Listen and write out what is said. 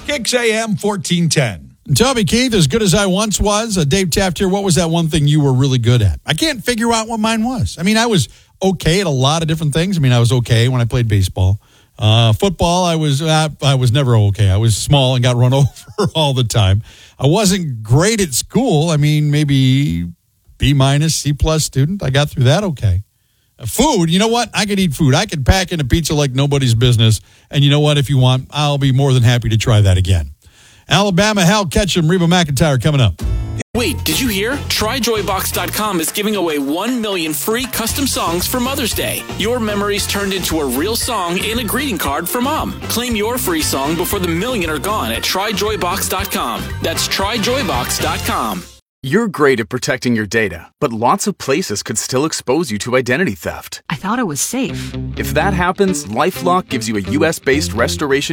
Kicks AM 1410. Toby Keith, as good as I once was. Dave Taft here. What was that one thing you were really good at? I can't figure out what mine was. I mean, I was okay at a lot of different things. I mean, I was okay when I played baseball. Football, I was never okay. I was small and got run over all the time. I wasn't great at school. I mean, maybe B-, C+ student. I got through that okay. Food, you know what? I could eat food. I could pack in a pizza like nobody's business. And you know what? If you want, I'll be more than happy to try that again. Alabama, Hal Ketchum, Reba McEntire coming up. Wait, did you hear? TryJoyBox.com is giving away 1 million free custom songs for Mother's Day. Your memories turned into a real song and a greeting card for Mom. Claim your free song before the million are gone at TryJoyBox.com. That's TryJoyBox.com. You're great at protecting your data, but lots of places could still expose you to identity theft. I thought it was safe. If that happens, LifeLock gives you a U.S.-based restoration